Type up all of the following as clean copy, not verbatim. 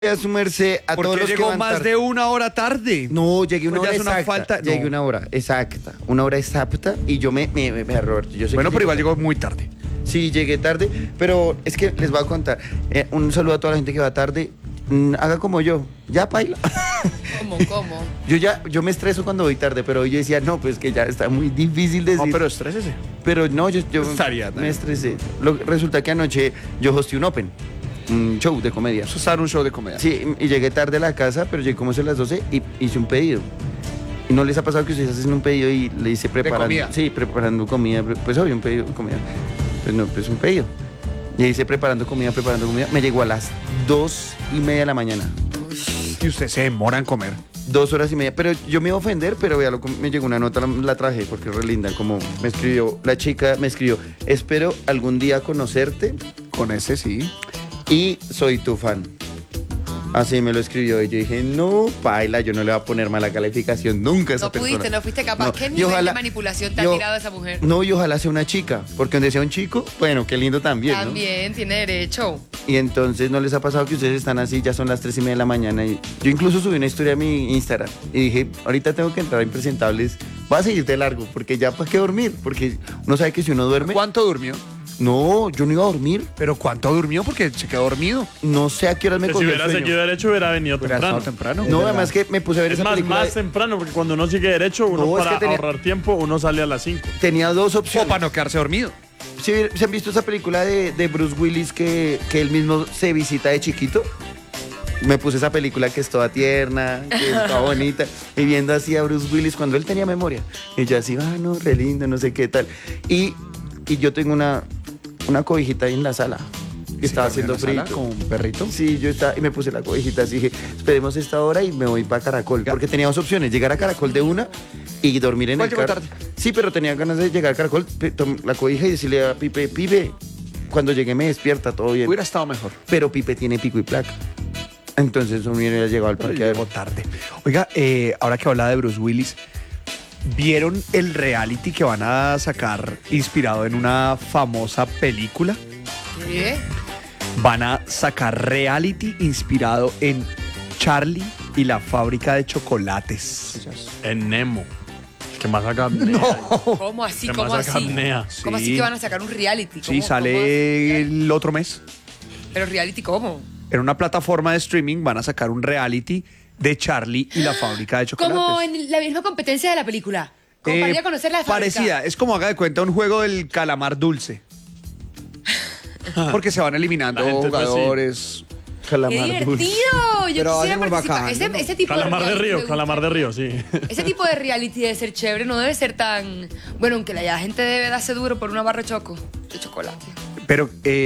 a su merced a ¿Por todos qué los que llegó van más tarde. de una hora tarde? No, llegué una Pues hora ya es una exacta. falta. Llegué No. una hora exacta. Una hora exacta y yo Roberto, yo sé Bueno, que pero igual llegué- llegó muy tarde. Sí, llegué tarde, pero es que les voy a contar. Un saludo a toda la gente que va tarde. Haga como yo. Ya, paila. ¿Cómo? Yo me estreso cuando voy tarde, pero hoy yo decía, no, pues que ya está muy difícil decir. No, pero estrésese. Pero no, yo Estaría me también. estresé. Resulta que anoche yo hosté un open, un show de comedia. Eso está en un show de comedia. Sí, y llegué tarde a la casa, pero llegué como a las 12 y hice un pedido. ¿Y no les ha pasado que ustedes hacen un pedido y le hice preparando? comida? Sí, preparando comida, pues obvio, un pedido de comida. Pues no, pues un pedido. Y hice preparando comida. Me llegó a las 2:30 de la mañana. Y usted se demora en comer. 2 horas y media. Pero yo me iba a ofender, pero vea, me llegó una nota, la traje porque es re linda. Como me escribió, la chica me escribió, espero algún día conocerte Con ese sí. y soy tu fan. Así me lo escribió y yo dije, no, paila, yo no le voy a poner mala calificación nunca a esa No pudiste, persona. no fuiste capaz. No, ¿Qué y nivel ojalá- de manipulación te ha yo- tirado esa mujer? No, y ojalá sea una chica, porque donde sea un chico, bueno, qué lindo también, ¿no? También tiene derecho. Y entonces, ¿no les ha pasado que ustedes están así, ya son las 3:30 de la mañana? Y yo incluso subí una historia a mi Instagram y dije, ahorita tengo que entrar a Impresentables, voy a seguirte largo, porque ya para qué dormir, porque uno sabe que si uno duerme... ¿Cuánto durmió? No, yo no iba a dormir, ¿Pero cuánto durmió? Porque se quedó dormido. no sé a qué horas me Que si cogió el hubiera sueño. seguido derecho, hubiera venido Hubiera temprano. estado temprano. No, además que me puse a ver Es esa más, película. más temprano, porque cuando uno sigue derecho, uno No, es para que tenía- ahorrar tiempo, uno sale a las 5. Tenía dos O opciones. para no quedarse dormido. ¿Sí, ¿se han visto esa película de Bruce Willis que él mismo se visita de chiquito? Me puse esa película que es toda tierna, que es toda bonita, y viendo así a Bruce Willis cuando él tenía memoria. Y yo así, no, re lindo, no sé qué tal. Y yo tengo una cobijita ahí en la sala. Que estaba haciendo frío. Con un perrito. Sí, yo estaba, y me puse la cobijita así, dije, esperemos esta hora y me voy para Caracol. Porque tenía dos opciones, llegar a Caracol de una y dormir en ¿Cuál el llegó carro. tarde? Sí, pero tenía ganas de llegar a Caracol, la cobija y decirle a Pipe, Pipe, cuando llegué me despierta, todo bien. Hubiera estado mejor. Pero Pipe tiene pico y placa. Entonces uno hubiera llegado al Pero parqueadero. llegó tarde. Oiga, ahora que habla de Bruce Willis, ¿vieron el reality que van a sacar inspirado en una famosa película? ¿Qué? Van a sacar reality inspirado en Charlie y la fábrica de chocolates. En Nemo. Que más saca apnea. ¿Cómo así? Que ¿Cómo más saca así? apnea. ¿Cómo así Sí. que van a sacar un reality? Sí, ¿Cómo- cómo sale así? el otro mes. ¿Pero reality cómo? En una plataforma de streaming van a sacar un reality de Charlie y la fábrica de chocolates. Como en la misma competencia de la película. Como para ir a conocer la fábrica. Parecida, es como haga de cuenta un juego del calamar dulce. Porque se van eliminando La gente, pues, sí. jugadores. ¡Qué Calamar divertido! dulce. Yo Pero quisiera algo muy participar. bacán, ¿no? Ese tipo Calamar de reality me río, gusta. calamar de río, sí. Ese tipo de reality debe ser chévere, no debe ser tan... Bueno, aunque la gente debe darse duro por una barra de chocolate. Pero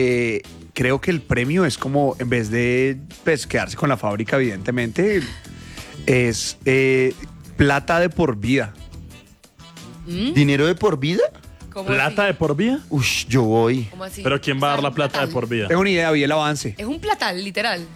creo que el premio es como, en vez de pues, quedarse con la fábrica, evidentemente, es plata de por vida. ¿Dinero de por vida? ¿Cómo ¿Plata así? de por vida? Ush, yo voy. ¿Cómo así? Pero ¿quién va a dar la Un plata de platal. por vida? Tengo una idea, vi el avance. Es un platal, literal.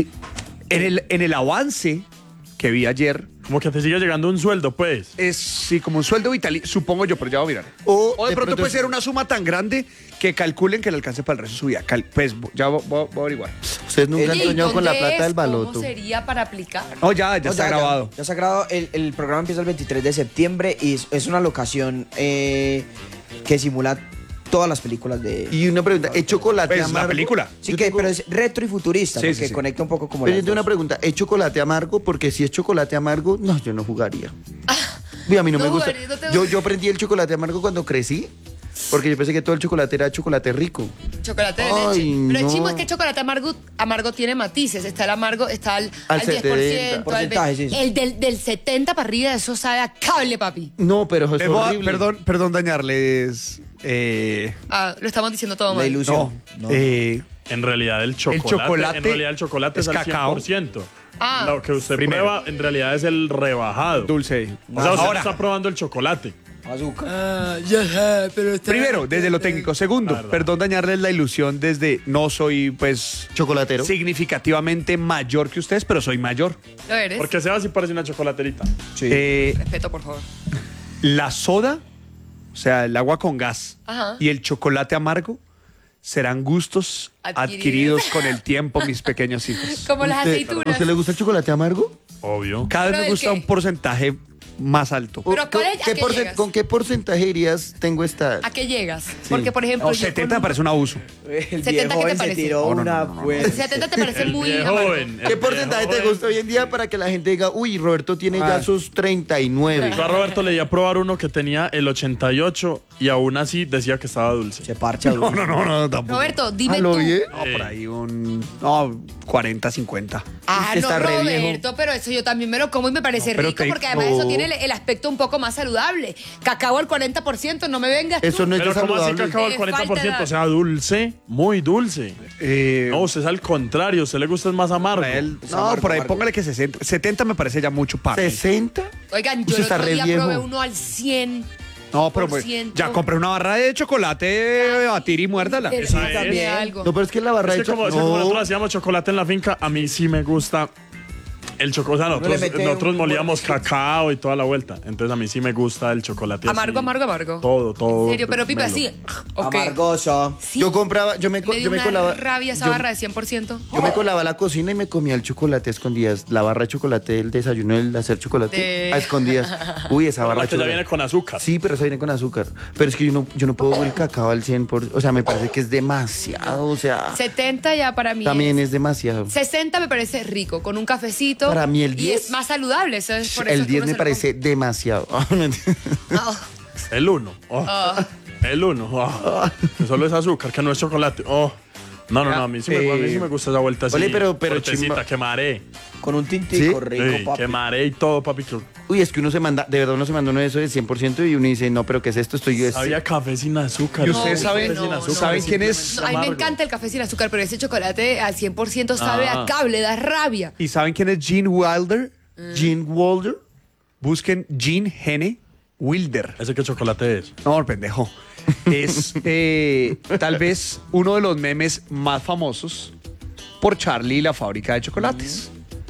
En el avance que vi ayer, Como que te sigue llegando un sueldo, pues. es sí, como un sueldo vitalicio, supongo yo, pero ya voy a mirar. O O de pronto puede ser una suma tan grande que calculen que le alcance para el resto de su vida. Pues ya voy a averiguar. Ustedes nunca han Oye, ¿y soñado con la dónde plata es? del baloto. ¿Cómo sería para aplicar? No, ya No, está grabado. Ya está grabado. El programa empieza el 23 de septiembre y es una locación que simula todas las películas de... Y una pregunta, ¿es chocolate Pues, amargo? la película. Sí, Yo que, tengo- pero es retro y futurista, Sí, porque sí, sí. conecta un poco como Pero yo las tengo una dos. pregunta, ¿es chocolate amargo? Porque si es chocolate amargo, no, yo no jugaría. Uy, a mí no, No me gusta. jugaría, no te Yo gusta. aprendí el chocolate amargo cuando crecí, porque yo pensé que todo el chocolate era chocolate rico. Chocolate de Ay, leche. Pero el no. chimo es que el chocolate amargo tiene matices. Está el amargo, está al 10%, 70. al Porcentaje, sí, sí. El del 70 para arriba, eso sabe a cable, papi. No, pero es horrible. Perdón dañarles. Lo estamos diciendo todo La mal. ilusión. No, No. En realidad el chocolate, es es al cacao. 100%. Ah. Lo que usted Primero. prueba en realidad es el rebajado. dulce. O sea, usted Ahora, está probando el chocolate. Azúcar. primero, desde lo técnico. Segundo, La verdad. perdón dañarles la ilusión desde no soy, pues, Chocolatero. significativamente mayor que ustedes, pero soy mayor. ¿Lo eres? Porque Seba sí parece una chocolaterita. Sí. Respeto, por favor. La soda, o sea, el agua con gas Ajá. y el chocolate amargo serán gustos adquiridos con el tiempo, mis pequeños hijos. Como las ¿A aceitunas. usted le gusta el chocolate amargo? Obvio. Cada vez ¿Pero me de gusta qué? un porcentaje más alto. Pero ¿cuál es? ¿A qué llegas? ¿Con qué porcentaje dirías tengo esta? ¿A qué llegas? Porque, por ejemplo, O yo 70 con- me parece un abuso. El 70, viejo ¿qué te joven se parece? tiró No, no, una no, no. pues. 70 te parece El muy viejo amargo. joven. ¿Qué el porcentaje viejo te gusta hoy en día para que la gente diga, uy, Roberto tiene ya sus 39? Yo a Roberto le di a probar uno que tenía el 88 y aún así decía que estaba dulce. Se parcha No, duro. no, tampoco. Roberto, dime ¿Lo tú. bien? No, por ahí no, 40, 50. Ah, Usted no, está re viejo. Roberto, pero eso yo también me lo como y me parece No, pero rico te- porque además no. eso tiene el aspecto un poco más saludable. Cacao al 40%, no me vengas tú. Eso no es Pero ¿cómo así saludable. cacao al Te 40%? falta O sea, dulce, muy dulce. No, usted es al contrario, usted le gusta es más amargo. Para él- Es no, amargo, por ahí amargo. póngale que 60. 70 me parece ya mucho para mí. ¿60? Oigan, yo Usted el está otro re día viejo. probé uno al 100%. No, pero pues, ya compré una barra de chocolate, batir y muérdala. Pero Esa sí, es. también algo. No, pero es que la barra Es de que como, chocolate. nosotros hacíamos chocolate en la finca, a mí sí me gusta el chocolate. O sea, Uno le mete nosotros un molíamos cacao y toda la vuelta. Entonces a mí sí me gusta el chocolate Amargo, así. amargo, amargo. Todo. En serio, pero Pipe, melo. así. Ok. Amargoso. Sí, Yo compraba, yo me me dio yo me una colaba. rabia esa yo- barra de 100%. Yo me colaba a la cocina y me comía el chocolate a escondidas. La barra de chocolate, el desayuno, el hacer chocolate De- a escondidas. Uy, esa barra La de que ya chocolate. viene con azúcar. Sí, pero esa viene con azúcar. Pero es que yo no puedo el cacao al 100%. O sea, me parece que es demasiado. O sea, 70 ya para mí. también es demasiado. 60 me parece rico, con un cafecito. Para mí el Y 10. es más saludable. Eso es por eso El es que 10 uno me se lo parece demasiado. come. Ah, El 1. El 1. Que solo es azúcar, que no es chocolate. No, a mí sí me gusta esa vuelta así. Ole, pero fuertecita, chimba. que maree. Con un tintico ¿Sí? rico, Sí, papi. que maree y todo, papi. que Uy, es que uno se manda, de verdad uno se manda uno de eso de 100% y uno dice, no, pero ¿qué es esto? Estoy yo. Había café sin azúcar. ¿Y ustedes No, saben, Pipe, no, no. ¿saben quién es? No, a mí me encanta el café sin azúcar, pero ese chocolate al 100% sabe Ah. a cable, da rabia. ¿Y saben quién es Gene Wilder? Gene Wilder. Busquen Gene Wilder. ¿Ese qué chocolate es? No, pendejo. Es tal vez uno de los memes más famosos por Charlie y la fábrica de chocolates.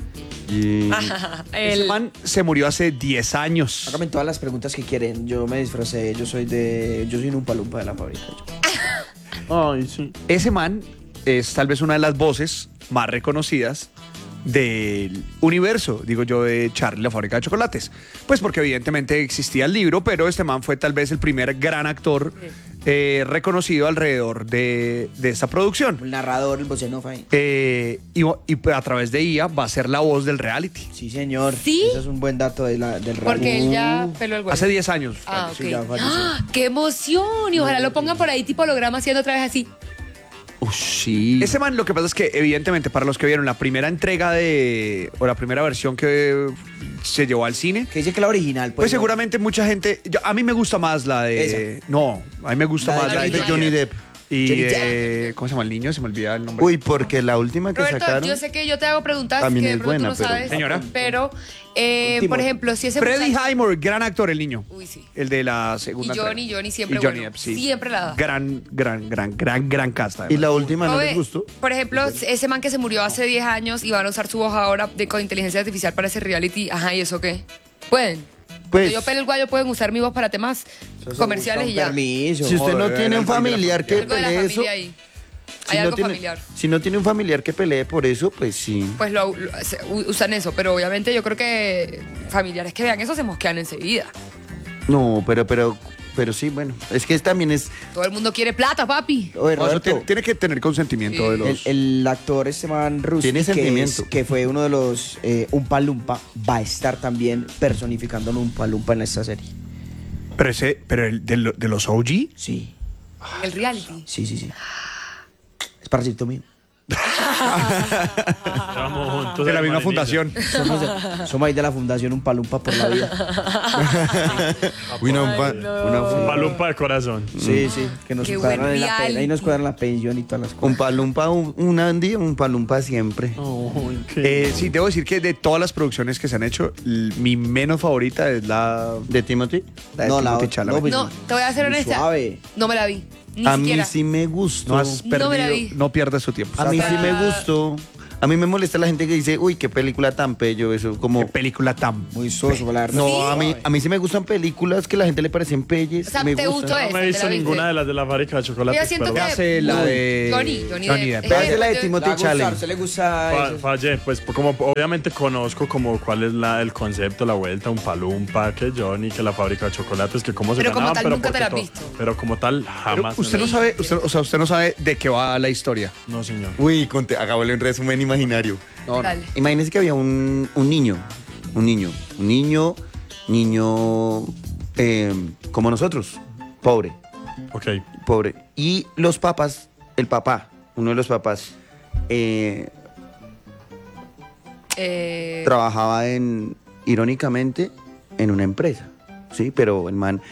Ese El- man se murió hace 10 años. Háganme todas las preguntas que quieren. Yo me disfracé. Yo soy un Umpa Lumpa de la fábrica. Ay, sí. Ese man es tal vez una de las voces más reconocidas del universo, digo yo, de Charlie la fábrica de chocolates. Pues porque evidentemente existía el libro, pero este man fue tal vez el primer gran actor reconocido alrededor de esta producción. El narrador, el vocenoff ahí. Y a través de ella va a ser la voz del reality. Sí, señor. ¿Sí? Eso es un buen dato del reality. Porque él ya peló el huevo. Hace 10 años. Ah, ok. Sí, ya falleció. ¡Ah! ¡Qué emoción! Y ojalá lo pongan por ahí tipo holograma haciendo otra vez así. Sí. Ese man, lo que pasa es que, evidentemente, para los que vieron la primera entrega o la primera versión que se llevó al cine, Que dice que la original, pues ¿no? seguramente mucha gente. A mí me gusta más la de. Esa. No, a mí me gusta La de más la de de Johnny Depp. Y Johnny ¿cómo se llama el niño? Se me olvida el nombre. Uy, porque la última que Roberto, sacaron. yo sé que yo te hago preguntas También que de es pronto buena, tú no pero- sabes. Señora. Pero, Último. por ejemplo, si ese Freddie muchacho- Highmore, gran actor, el niño. Uy, sí. El de la segunda. Y Johnny entrega. siempre Y Johnny bueno. Depp, sí. Siempre la da. Gran casta. Y la última no Oye, les gustó. Por ejemplo, ese man que se murió hace 10 años y van a usar su voz ahora con inteligencia artificial para ese reality. Ajá, ¿y eso qué? ¿Pueden? Pues, Cuando yo pelo el guayo, pueden usar mi voz para temas comerciales y ya. Permiso. si usted no Joder, tiene un algo de la familiar que Algo de la pelee eso, familia ahí. si Hay no algo tiene- familiar. si no tiene un familiar que pelee por eso, pues sí. Pues usan eso, pero obviamente yo creo que familiares que vean eso se mosquean enseguida. No, pero sí, bueno. Es que también es. Todo el mundo quiere plata, papi. Oye, No, eso Roberto, tiene que tener consentimiento de los. El actor Esteban Ruski, Tiene sentimiento. que fue uno de los Umpa Lumpa, va a estar también personificando a un Umpa Lumpa en esta serie. Pero el de los OG. Sí, El reality. sí. Es parásito mío. Vamos juntos. De la misma hermanito. fundación. Somos ahí de la Fundación Umpa Lumpa por la vida. una Palumpa de corazón. Sí, que nos Qué cuadran buen en la reality. ahí nos cuadran la pensión y todas las cosas. un palumpa un día, un palumpa siempre. Sí, debo decir que de todas las producciones que se han hecho, mi menos favorita es la ¿De Timothy? de No, Timothée la Chalamet. pues, No, te voy a ser muy honesta. suave. No me la vi. Ni A mí siquiera. sí me gustó. No has No me la perdido, vi. no pierdas su tiempo. A mí sí me Ah. gustó. A mí me molesta la gente que dice, uy, qué película tan pello, eso como... Qué película tan... Muy soso, la verdad. No, ¿Sí? a mí sí me gustan películas que a la gente le parecen pelles. O sea, me ¿te gustan. gustó No me he ¿te visto la viste? ninguna de las de la fábrica de chocolate. Yo siento ¿Qué que- hace la de... Johnny Depp. Depp? Véase la de Yo- Timothy ¿Le va a gustar? Challenge. ¿Se le gusta eso? Fallé, pues como obviamente conozco como cuál es el concepto, la vuelta, un palumpa, que Johnny, que la fábrica de chocolates, que cómo se Pero como ganaban, tal pero nunca te la has porque visto. Pero como tal, Pero jamás. usted no sabe, usted no sabe de qué va la historia. No, señor. Uy, hagámosle un resumen imaginario. No, no. Dale. Imagínense que había un niño como nosotros, pobre. Ok. Y los papás, uno de los papás, trabajaba irónicamente, en una empresa. Sí, pero el man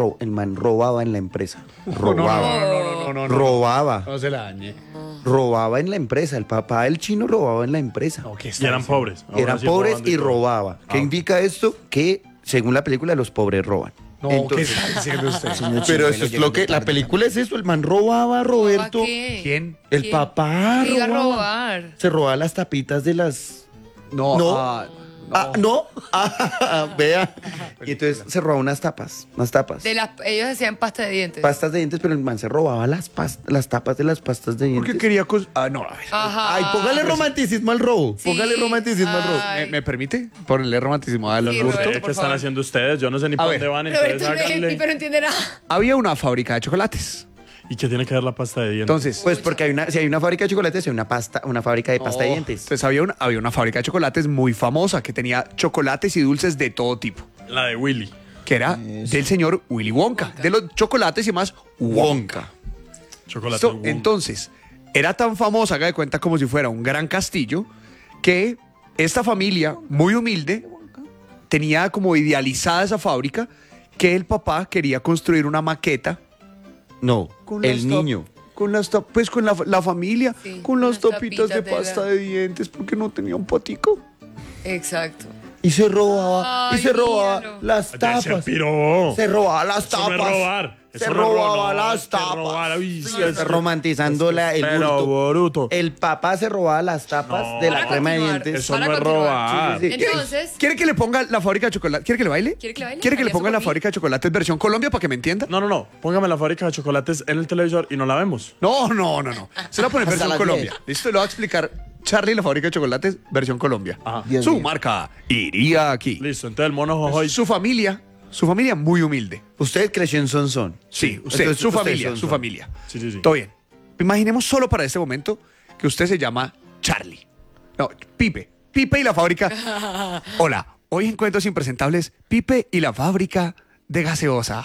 robaba en la empresa. Robaba. Robaba. No se la dañe. Robaba en la empresa. El papá del chino robaba en la empresa. No, ¿qué Y está eran diciendo? pobres. Ahora Eran sí pobres robando y todo. robaba. ¿Qué indica esto? Que, según la película, los pobres roban. No, Entonces- ¿qué está diciendo usted? Pero eso es lo que... La película es eso. El man robaba, Roberto. ¿Qué? ¿Quién? El ¿Quién? papá ¿Qué iba a robaba. robar? Se robaba las tapitas de las... No, No. no. Vea. Y entonces se robaba unas tapas. Ellos hacían pasta de dientes. Pastas de dientes, pero el man se robaba las tapas de las pastas de dientes. Porque quería... no, a ver. Ajá. Ay, póngale romanticismo al robo. Sí. Póngale romanticismo al robo. Ay. ¿Me permite ponerle romanticismo a los Sí, gustos? Roberto, ¿Qué por están favor. haciendo ustedes? Yo no sé ni A para ver. dónde van, entonces Roberto no es háganle. hippie, pero entiende nada. Había una fábrica de chocolates. ¿Y qué tiene que ver la pasta de dientes? Entonces, Pues porque si hay una fábrica de chocolates, hay una fábrica de pasta de dientes. Entonces había una fábrica de chocolates muy famosa que tenía chocolates y dulces de todo tipo. La de Willy. Que era del señor Willy Wonka. De los chocolates y más Wonka. Chocolate. Listo, entonces, era tan famosa, haga de cuenta, como si fuera un gran castillo, que esta familia, muy humilde, tenía como idealizada esa fábrica, que el papá quería construir una maqueta No, con el niño. con la familia, Sí, con las unas tapitas de tapitas de pasta de dientes, porque no tenía un patico. Exacto. Y se robaba, Ay, míralo. las Ya tapas. se piró. Se robaba las Eso tapas. no es robar. Se Eso no es robaba robar, no, las es que tapas. robar, uy, Sí, sí, es que- romantizando el Pero hurto. bruto. El papá se robaba las tapas No. de la Para crema de continuar. dientes. Eso Para no es continuar. robar. Sí, sí, sí. Entonces, ¿Quiere que le ponga la fábrica de chocolate? ¿Quiere que le baile? ¿Quiere que le baile? ¿Quiere que le ¿Haría eso ponga por la mí? fábrica de chocolates versión Colombia para que me entienda? No. Póngame la fábrica de chocolates en el televisor y no la vemos. No. Se la pone Hasta versión las Colombia. 10. Listo, le voy a explicar. Charlie y la fábrica de chocolates, versión Colombia. Ajá. Dios Su mío. marca iría aquí. Listo, entonces el mono jojoy. Su familia muy humilde. Usted creció en Sonsón. Sí, usted, Entonces, su usted familia, son- su familia. Sí. Todo bien. Imaginemos solo para este momento que usted se llama Charlie. No, Pipe. Pipe y la fábrica. Hola, hoy en Cuentos Impresentables, Pipe y la fábrica de gaseosa.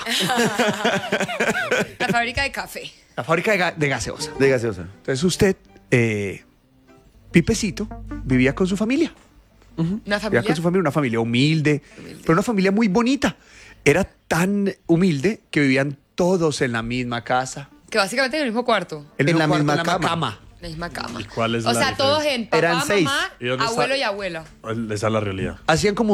la fábrica de café. La fábrica de gaseosa. De gaseosa. Entonces usted, Pipecito, vivía con su familia. Una Vivía familia. con su familia, una familia humilde, pero una familia muy bonita. Era tan humilde que vivían todos en la misma casa. Que básicamente en el mismo cuarto. El En mismo la cuarto, misma en la cama. La misma cama. ¿Y cuál es o la sea, todos diferencia? en papá, Eran 6. mamá, ¿Y dónde abuelo está? y abuela. Esa es la realidad. Hacían como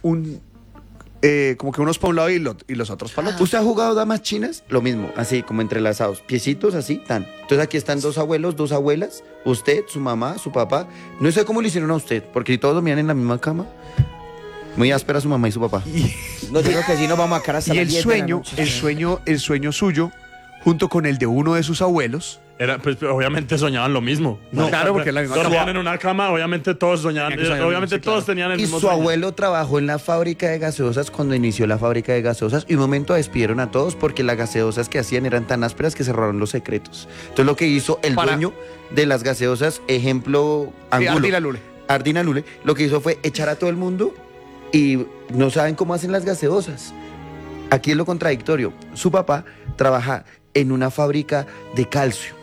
como que unos para un lado y los otros para el otro. ¿Usted ha jugado damas chinas? Lo mismo, así como entrelazados. Piecitos así, tan. Entonces aquí están 2 abuelos, 2 abuelas, usted, su mamá, su papá. No sé cómo le hicieron a usted, porque todos dormían en la misma cama. Muy áspera su mamá y su papá. No digo que sí nos vamos a cara hasta Y las el 10 de la sueño, noche. el sueño suyo, junto con el de uno de sus abuelos, Era, pues, obviamente soñaban lo mismo. No, claro, porque la misma dormían cama. en una cama, obviamente todos soñaban, Tenían que soñar obviamente sí, claro. todos tenían el Y mismo su sueño. abuelo trabajó en la fábrica de gaseosas cuando inició la fábrica de gaseosas y un momento despidieron a todos porque las gaseosas que hacían eran tan ásperas que cerraron los secretos. Entonces lo que hizo el Para- dueño de las gaseosas, ejemplo, Angulo, Ardila Lule. Ardina Lule, lo que hizo fue echar a todo el mundo y no saben cómo hacen las gaseosas. Aquí es lo contradictorio. Su papá trabaja en una fábrica de calcio.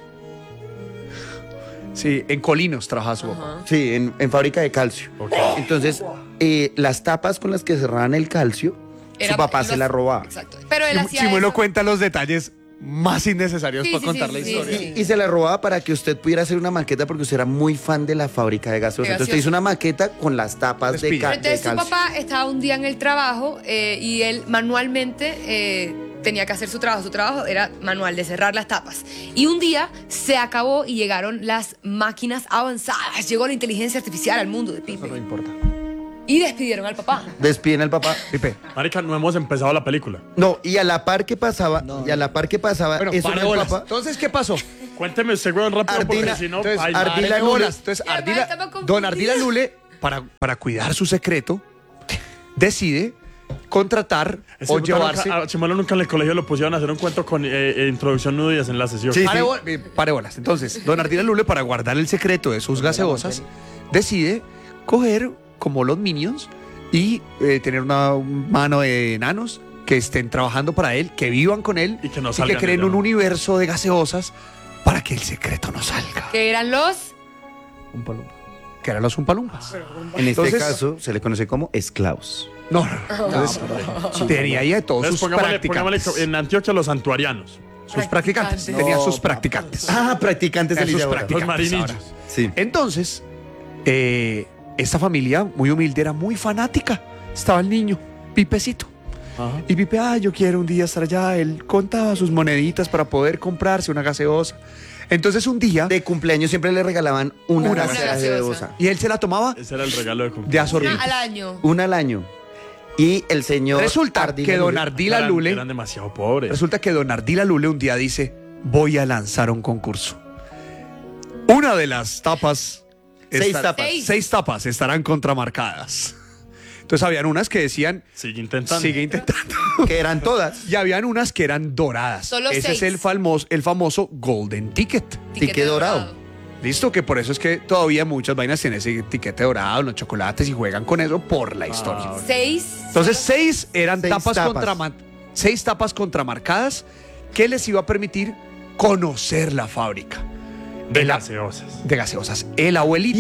Sí, en Colinos trabajaba su papá. Sí, en fábrica de calcio. Ok. Entonces, las tapas con las que cerraban el calcio, su papá se las robaba. Exacto. Pero él hacía Chimuelo eso. cuenta los detalles más innecesarios Sí, para sí, contar sí, la sí, historia. sí. Y se la robaba para que usted pudiera hacer una maqueta porque usted era muy fan de la fábrica de gaseosas. De Entonces usted hizo gaseosas. una maqueta con las tapas de, Despide. Pero entonces de su calcio. papá estaba un día en el trabajo y él manualmente tenía que hacer su trabajo. Su trabajo era manual, de cerrar las tapas. Y un día se acabó y llegaron las máquinas avanzadas. Llegó la inteligencia artificial al mundo de Pipe. No importa. Y despidieron al papá. Despiden al papá. Pipe. Marica, no hemos empezado la película. No, y a la par que pasaba, Bueno, eso pare del bolas. papá. Entonces, ¿qué pasó? Cuénteme usted, weón, rápido, porque Ardila, si no... Entonces, ay, Ardila pare Lule. bolas. Entonces, Ya, Ardila, estamos confundidos. don Ardila Lule, para cuidar su secreto, decide contratar ese o puta llevarse... nunca- a Chimalo nunca en el colegio lo pusieron a hacer un cuento con introducción, nudo y desenlace, ¿sí? Sí. Pare bolas. Entonces, don Ardila Lule, para guardar el secreto de sus gaseosas, decide coger como los Minions y tener una mano de enanos que estén trabajando para él, que vivan con él Y que no que salgan creen de un llama. universo de gaseosas para que el secreto no salga. Que eran los... Que eran los Umpalumpas. En este Entonces- caso se le conoce como esclavos. No. Entonces, tenía ahí a todos Entonces, sus pongámosle practicantes. en Antioquia los santuarianos, Sus practicantes. Practicantes. Tenía No, sus practicantes. Ah, practicantes de Esos Lidia Bora. los practicantes. marinillos. ahora. Sí. Entonces, esta familia muy humilde era muy fanática. Estaba el niño, Pipecito. Ajá. Y Pipe, yo quiero un día estar allá. Él contaba sus moneditas para poder comprarse una gaseosa. Entonces un día, De cumpleaños siempre le regalaban una Una gaseosa. y él se la tomaba Ese era el regalo de cumpleaños. de asorbito. Una al año. Una al año. Y el señor Resulta Ardila que don Lule- Ardila Eran- Lule, Eran demasiado pobres. resulta que don Ardila Lule un día dice, voy a lanzar un concurso. Una de las tapas... Seis tapas. Seis tapas estarán contramarcadas. Entonces habían unas que decían, Sigue intentando. sigue intentando. que eran todas. Y habían unas que eran doradas. Solo Ese es seis. el famoso Golden Ticket. Ticket dorado. Listo, que por eso es que todavía muchas vainas tienen ese etiquete dorado en los chocolates y juegan con eso por la historia. 6. Entonces, seis eran Seis tapas, tapas. seis tapas contramarcadas que les iba a permitir conocer la fábrica De El a- gaseosas. de gaseosas. El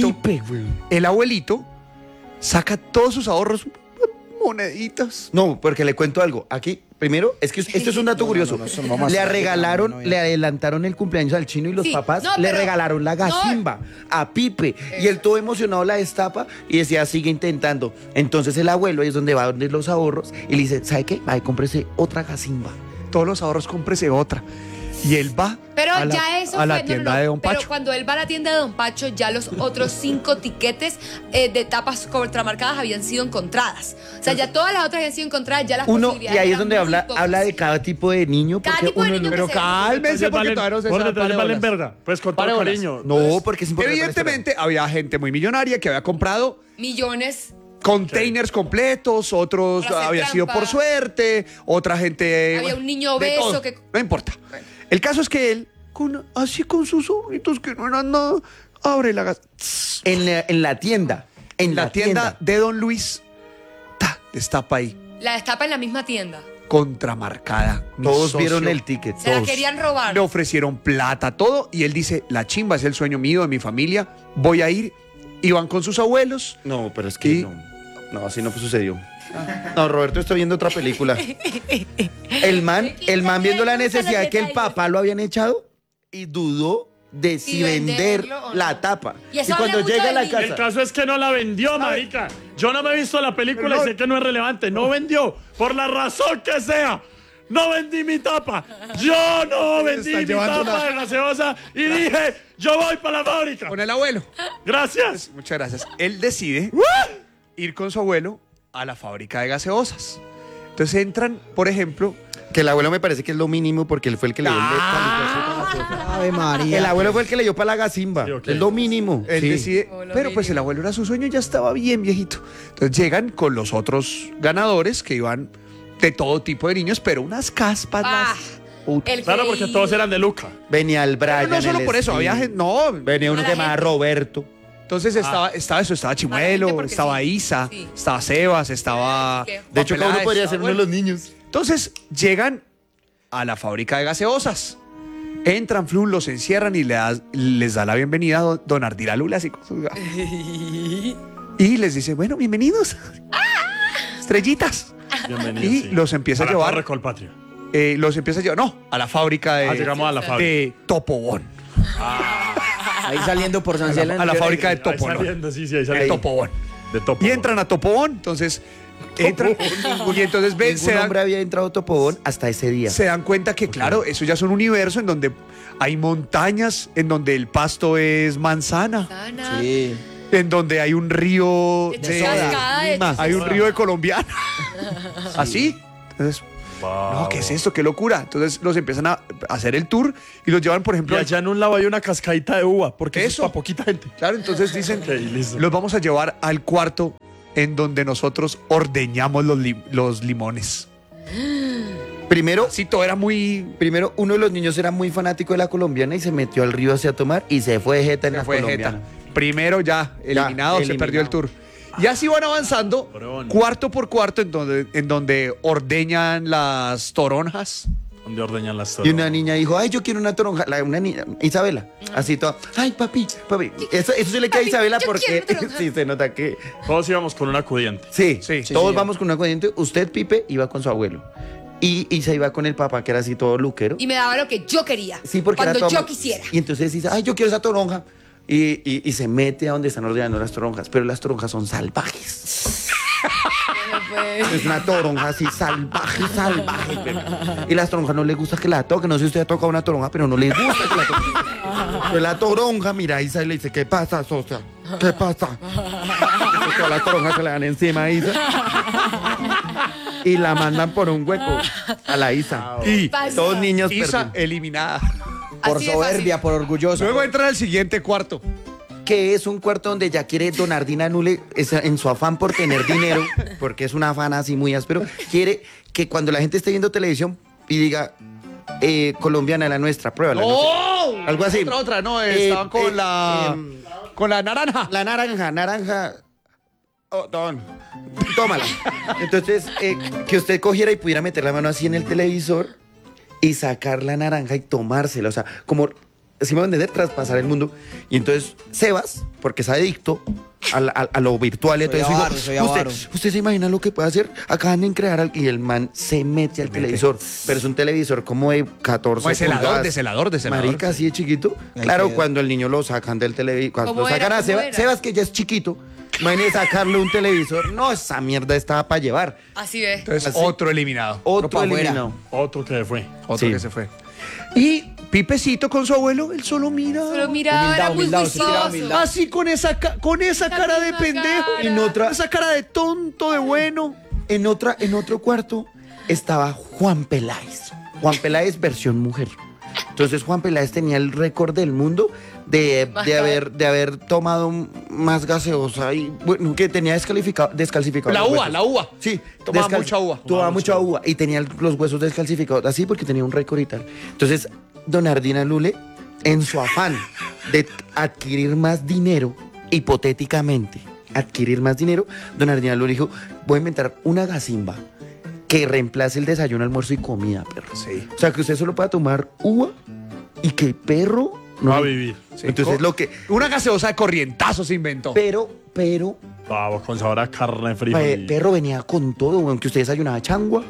abuelito saca todos sus ahorros, moneditas. No, porque le cuento algo. Aquí, primero, es que esto es un dato curioso. eso no vamos a Le hacer. regalaron, No, le adelantaron el cumpleaños al chino y los Sí, papás no, le pero- regalaron la gasimba a Pipe. Y él todo emocionado la destapa y decía, sigue intentando. Entonces el abuelo ahí es donde va donde los ahorros y le dice, ¿sabe qué? Va y cómprese otra gasimba. Todos los ahorros, cómprese otra. Y él va Pero a la, ya eso a la fue, no, tienda no, no, de Don pero Pacho. cuando él va a la tienda de Don Pacho, ya los otros 5 tiquetes de tapas contramarcadas habían sido encontradas. O sea, ya todas las otras habían sido encontradas, ya las Uno, posibilidades y ahí es eran donde muy habla pocas. de cada tipo de niño. Cada Porque tipo de uno niño no- Pero que se- cálmense porque Valen- todavía no se por sabe. detrás Pare valen bolas. verga. Pues con Pare todo bolas. cariño. No, porque es importante. Evidentemente había gente muy millonaria que había comprado Millones. containers completos, otros Para hacer había sido trampa. por suerte, otra gente... Había un niño de obeso todo. que- No importa. El caso es que él, así con sus ahorritos que no eran nada, abre la gas... En la tienda. En la tienda de Don Luis, destapa ahí, La destapa en la misma tienda. contramarcada. Mi Todos socio, vieron el ticket. Se la todos. querían robar. Le ofrecieron plata, todo, y él dice, la chimba es el sueño mío, de mi familia, voy a ir. Iban con sus abuelos. No, pero es que Y- no. No, así no sucedió. No, Roberto está viendo otra película. El man viendo la necesidad de que el papá lo habían echado y dudó de si vender venderlo o no. la tapa. Y eso cuando habla mucho llega a la del niño. El casa, caso es que no la vendió, marica. Yo no me he visto la película Pero no- y sé que no es relevante. No vendió, por la razón que sea. No vendí mi tapa. Yo no vendí está mi llevando tapa de gaseosa y dije, yo voy para la fábrica. Con el abuelo. Gracias. Muchas gracias. Él decide ir con su abuelo a la fábrica de gaseosas. Entonces entran, por ejemplo, que el abuelo me parece que es lo mínimo porque él fue el que le dio Ave María. el abuelo fue el que le dio para la gasimba. Sí, ok. Es lo mínimo. él Sí. decide, Oh, lo pero pues mínimo. el abuelo era su sueño, ya estaba bien viejito. Entonces llegan con los otros ganadores que iban de todo tipo de niños, pero unas caspas. Ah, Puta. el Claro, que porque iba. todos eran de Luca. Venía el Pero Brian. no solo el por eso, Steve. había gente, no. Venía uno A que la llamaba gente. Roberto. Entonces estaba eso, estaba Chimuelo, porque estaba sí. Isa, Sí. estaba Sebas, estaba... ¿Qué? De hecho, cada uno Peláez, podría estaba ser uno de los niños. Entonces llegan a la fábrica de gaseosas. Entran, Flun, los encierran y les da la bienvenida a don Ardila Lule, así con sus gafas. Y les dice, bueno, bienvenidos. Estrellitas. Bienvenido. Y sí. los empieza a la llevar. Torre Colpatria. Los empieza a llevar, no, a la fábrica de, Llegamos a la fábrica. de Topobón. Ahí saliendo por San Celano. A la fábrica de Ahí Topobón. saliendo, sí, ahí De saliendo. Topobón. De Topo. Y entran a Topobón. Entonces, entran y entonces ven, Ningún hombre había entrado a Topobón hasta ese día. se dan cuenta que, claro, eso ya es un universo en donde hay montañas, en donde el pasto es manzana, Sana. Sí. en donde hay un río De cascada de Lima. hay un río de colombiana. Así. Entonces, Wow. no, ¿qué es esto? ¡Qué locura! Entonces los empiezan a hacer el tour y los llevan, por Y ejemplo, allá en un lado hay una cascadita de uva, porque eso Eso. es para poquita gente. claro, entonces dicen, Ok, listo. los vamos a llevar al cuarto en donde nosotros ordeñamos los limones. Primero, Sí, todo era muy... primero, uno de los niños era muy fanático de la colombiana y se metió al río hacia tomar y se fue de jeta en Se la fue colombiana. jeta. Primero ya, eliminado, se eliminado. perdió el tour. Y así van avanzando, Cabrón. cuarto por cuarto, en donde ordeñan las toronjas. Donde ordeñan las Y una niña dijo, ay, yo quiero una toronja. Una niña, Isabela, así toda, ay, papi. Eso se le queda a Papi, Isabela yo porque quiero una toronja. sí, se nota que... Todos íbamos con un acudiente. Sí, Sí. Sí, todos señor. vamos con un acudiente. Usted, Pipe, iba con su abuelo. Y se iba con el papá, que era así todo luquero. Y me daba lo que yo quería. Sí, porque cuando era todo- yo quisiera. Y entonces dice, ay, yo quiero esa toronja. Y se mete a donde están ordenando las toronjas. Pero las toronjas son salvajes. Es una toronja así salvaje. Pero- y las toronjas no les gusta que la toquen. No sé si usted ha tocado una toronja, pero no les gusta que la toquen. Pero la toronja, mira, Isa le dice, ¿qué pasa, socia? ¿Qué pasa? Entonces, todas las toronjas se le dan encima a Isa. Y la mandan por un hueco a la Isa. Y Pasa. Todos niños Isa perdidos. eliminada. Por Así de soberbia, fácil. por orgulloso. Luego entran al siguiente cuarto. Que es un cuarto donde ya quiere Donardina Nule, en su afán por tener dinero, porque es un afán así muy áspero, quiere que cuando la gente esté viendo televisión y diga, colombiana la nuestra, pruébala. no sé. ¡Oh! Algo así. Otra, no, estaban con con la naranja. La naranja. Oh, tómala. Entonces, que usted cogiera y pudiera meter la mano así en el televisor y sacar la naranja y tomársela. O sea, como, si me van a entender, traspasar el mundo. Y entonces, Sebas, porque es adicto a lo virtual y Soy todo eso, avaro, dijo, soy avaro. ¿Usted se imagina lo que puede hacer? Acaban de crear algo. Y el man se mete al televisor. Pero es un televisor como de 14 Como de celador, pulgadas. de celador. Marica, así de chiquito. Ay, Claro, qué- cuando el niño lo sacan del televisor, cuando ¿Cómo lo sacan era? a ¿Cómo Sebas, era? Sebas, que ya es chiquito, imagínese sacarle un televisor. No, esa mierda estaba para llevar. Así ve. Entonces, Así. otro eliminado. Otro pa' afuera. eliminado. Otro que fue. Otro Sí. que se fue. Y Pipecito con su abuelo, él solo mira. Pero miraba, era muy Humildad, se tira juicioso. humildad. Así con esa cara de misma pendejo. cara. En otra- Esa cara de tonto, de bueno. En otro cuarto estaba Juan Peláez. Juan Peláez versión mujer. Entonces Juan Peláez tenía el récord del mundo de haber tomado más gaseosa y bueno, que tenía descalificado La los uva, huesos. la uva. Sí, Tomaba mucha uva. Tomaba mucha uva y tenía los huesos descalcificados así porque tenía un récord y tal. Entonces, Donardina Lule, en su afán de adquirir más dinero, hipotéticamente, adquirir más dinero, Donardina Lule dijo, voy a inventar una gasimba que reemplace el desayuno, almuerzo y comida, perro. Sí. O sea, que usted solo pueda tomar uva y que el perro no... Va a vivir. Entonces, lo que... Una gaseosa de corrientazo se inventó. Pero, Vamos, con sabor a carne fría. perro venía con todo, weón, que usted desayunaba changua,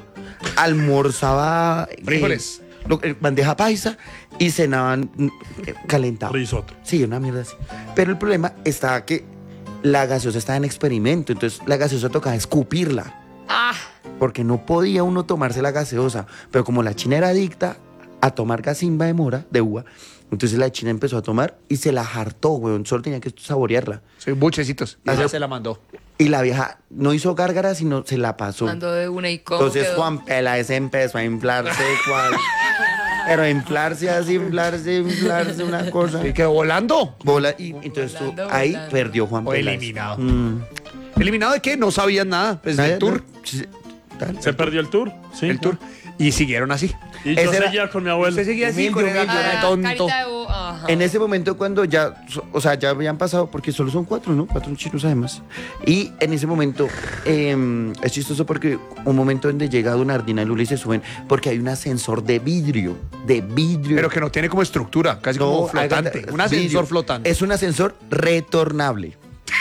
almorzaba... Frijoles. Bandeja paisa y cenaban calentado. Risotto. Sí, una mierda así. Pero el problema estaba que la gaseosa estaba en experimento, entonces la gaseosa tocaba escupirla. Ah, Porque no podía uno tomarse la gaseosa. Pero como la china era adicta a tomar gasimba de mora, de uva, entonces la china empezó a tomar y se la hartó, weón. Solo tenía que saborearla. Sí, buchecitos. Y Ajá. ya se la mandó. Y la vieja no hizo gárgara, sino se la pasó. mandó de una y cómo Entonces quedó. Juan Peláez empezó a inflarse, cual. Pero inflarse así, inflarse, una cosa. Y quedó volando. Bola, y entonces ahí Volando. perdió Juan O Peláez. eliminado. Mm. ¿Eliminado de qué? No sabían nada. Pues del Nadie- tour. Sí, tal. Se perdió el tour. Sí. El tour. Y siguieron así. Y yo Ese era- seguía con mi abuelo. Usted seguía así con Humilde, el cara de Ah, tonto. carita de ajá. En ese momento cuando ya, o sea, ya habían pasado, porque solo son 4, ¿no? 4 chinos además. Y en ese momento, es chistoso porque un momento donde llega Donardina Lula y se suben, porque hay un ascensor de vidrio, Pero que no tiene como estructura, casi como No, flotante. hágate- Un ascensor vidrio. flotante. Es un ascensor retornable.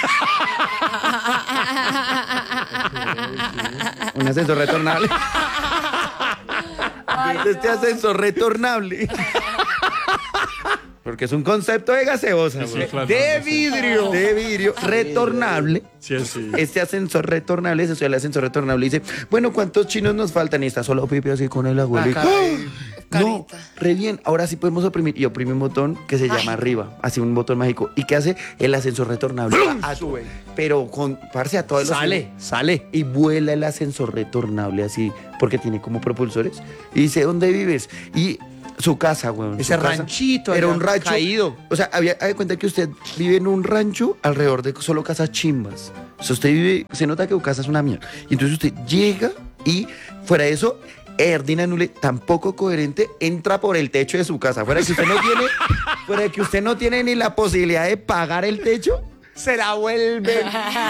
Un ascensor retornable. Este ascensor retornable. porque es un concepto de gaseosa, Sí, güey. claro. De vidrio. De vidrio retornable. Sí, sí. Este ascensor retornable, se sube el ascensor retornable y dice, bueno, ¿cuántos chinos nos faltan? Y está solo Pipe así con el abuelo. No, Carita. re bien. Ahora sí podemos oprimir. Y oprime un botón que se llama arriba. Así un botón mágico. ¿Y qué hace? El ascensor retornable. Sube. Pero con, parce, a todo el Sale. y vuela el ascensor retornable así, porque tiene como propulsores. Y dice, ¿dónde vives? Y su casa, weón. Ese su casa ranchito era allá un rancho caído. O sea, haga de cuenta que usted vive en un rancho alrededor de solo casas chimbas. O sea, usted vive, se nota que su casa es una mierda. Y entonces usted llega y fuera de eso, Erdina Nule, tampoco coherente, entra por el techo de su casa. Fuera de que usted no tiene ni la posibilidad de pagar el techo. Se la vuelve.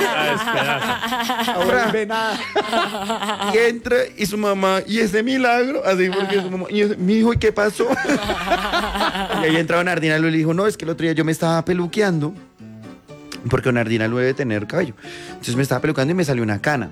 Ahora, nada. y entra y su mamá, y ese milagro, así porque su mamá, y mi hijo, ¿y qué pasó? Y ahí entra Don Ardina Lue y le dijo, no, es que el otro día yo me estaba peluqueando, porque Don Ardina Lue debe tener cabello. Entonces me estaba peluqueando y me salió una cana.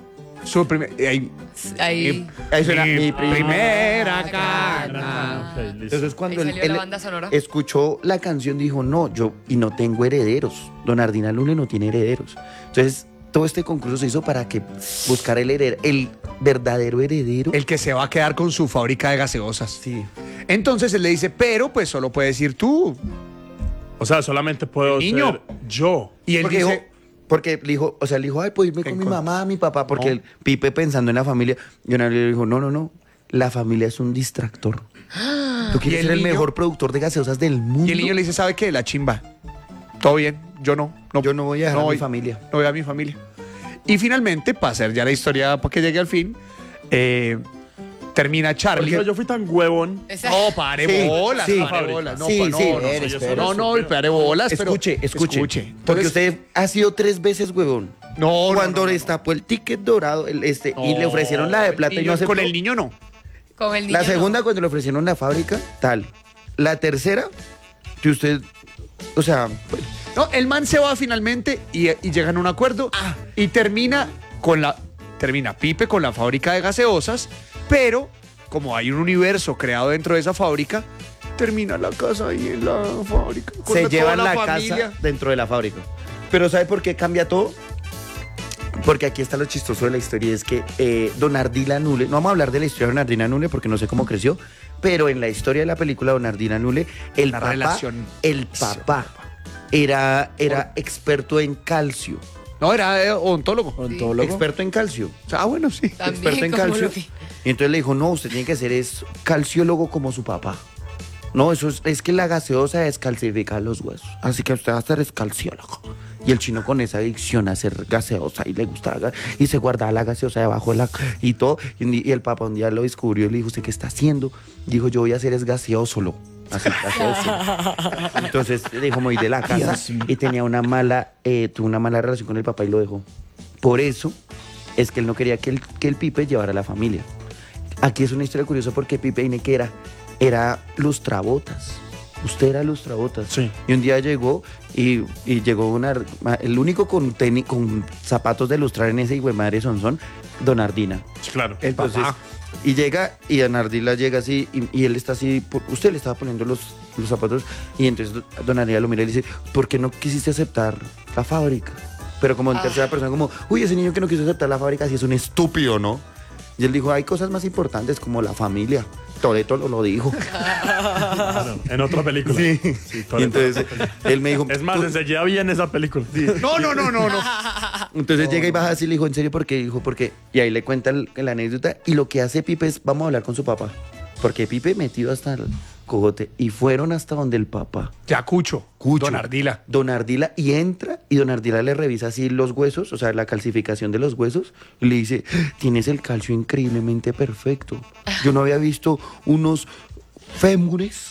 Ahí. Ahí suena mi primera cana. Ok, listo. Entonces cuando Ahí él, salió la él banda sonora. escuchó la canción dijo, no, yo y no tengo herederos. Don Ardina Lule no tiene herederos. Entonces todo este concurso se hizo para que buscar el verdadero heredero. El que se va a quedar con su fábrica de gaseosas. Sí. Entonces él le dice, pero pues solo puedes ir tú. O sea, solamente puedo Niño. ser yo. Y él Porque dice, dijo, porque le dijo, o sea, le dijo, ay, puedo irme con mi mamá, mi papá, porque No. el Pipe pensando en la familia. Y Don Ardina le dijo, no, la familia es un distractor. Tú ¿Y quieres el ser el niño? mejor productor de gaseosas del mundo. y el niño le dice, ¿sabe qué? La chimba. Todo bien, yo no. Yo no voy a dejar a mi voy- familia. No voy a mi familia. Y finalmente, para hacer ya la historia, para que llegue al fin, termina Charlie. Oiga, yo fui tan huevón. Esa- No, pare Sí, bolas, sí. pare bolas. No, Sí, no, sí. no, Espere. no, pare bolas. pero Escuche. Entonces, Porque usted ha sido 3 veces huevón. No, Cuando no, no, destapó el ticket dorado y le ofrecieron la de plata y no aceptó. Con el niño no. Con el niño. La segunda no. cuando le ofrecieron la fábrica, tal. La tercera, que usted, o sea, No, el man se va finalmente y llegan a un acuerdo y termina Pipe con la fábrica de gaseosas, pero como hay un universo creado dentro de esa fábrica, termina la casa ahí en la fábrica. con se toda llevan la familia. casa dentro de la fábrica. Pero ¿sabe por qué cambia todo? Porque aquí está lo chistoso de la historia, es que Don Ardila Nule, no vamos a hablar de la historia de Don Ardila Nule porque no sé cómo creció, pero en la historia de la película Don Ardila Nule, el La papá, relación. era experto en calcio. No, era odontólogo. Experto en calcio. Bueno, sí. También, Experto en como calcio. lo vi. Y entonces le dijo, no, usted tiene que ser calciólogo como su papá. No, eso es que la gaseosa descalcifica los huesos. Así que usted va a ser calciólogo. Y el chino con esa adicción a hacer gaseosa y le gustaba y se guardaba la gaseosa debajo de la y todo. Y el papá un día lo descubrió y le dijo, ¿usted qué está haciendo? Dijo, yo voy a hacer es gaseósolo. Así, gaseoso. Entonces dijo, me voy de la casa y tenía tuvo una mala relación con el papá y lo dejó. Por eso es que él no quería que el Pipe llevara a la familia. Aquí es una historia curiosa porque Pipe Ineque era lustrabotas. Usted era lustrabotas. Sí. Y un día llegó y llegó el único con zapatos de lustrar en ese hijo de madre Sonsón, Don Ardina. Sí, claro. Entonces, y llega, y Don Ardila llega así, y él está así, usted le estaba poniendo los zapatos, y entonces Don Ardila lo mira y le dice, ¿por qué no quisiste aceptar la fábrica? Pero como en tercera persona, como, uy, ese niño que no quiso aceptar la fábrica, sí es un estúpido, ¿no? Y él dijo, hay cosas más importantes como la familia. Toretto lo dijo. Claro, en otra película. Sí. Sí, Y entonces él me dijo, Es más, enseguida bien esa película. No. entonces llega y baja así y le dijo, ¿en serio por qué? Dijo, porque. Y ahí le cuenta la anécdota. Y lo que hace Pipe es, vamos a hablar con su papá. Porque Pipe metido hasta el cogote. Y fueron hasta donde el papá. Ya Cucho. Cucho. Don Ardila. Don Ardila, y entra, y Don Ardila le revisa así los huesos, o sea, la calcificación de los huesos, y le dice, tienes el calcio increíblemente perfecto. Yo no había visto unos fémures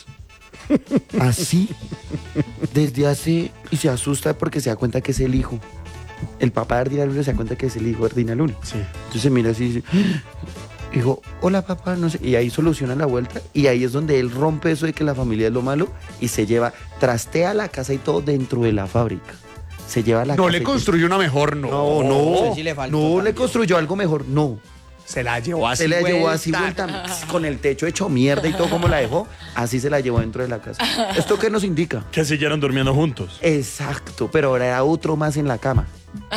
así desde hace, y se asusta porque se da cuenta que es el hijo. El papá de Ardila Luna se da cuenta que es el hijo de Ardila Luna. Sí. Entonces mira así y dice, dijo, hola papá, no sé. Y ahí soluciona la vuelta. Y ahí es donde él rompe eso de que la familia es lo malo y se lleva, trastea la casa y todo dentro de la fábrica. Se lleva la No casa. le y todo. construyó una mejor, no. No, sí le faltó no le también. construyó algo mejor, no. Se la llevó así. Se la llevó vuelta. así vuelta, con el techo hecho mierda y todo como la dejó, así se la llevó dentro de la casa. ¿Esto qué nos indica? Que siguieron durmiendo juntos. Exacto, pero ahora era otro más en la cama.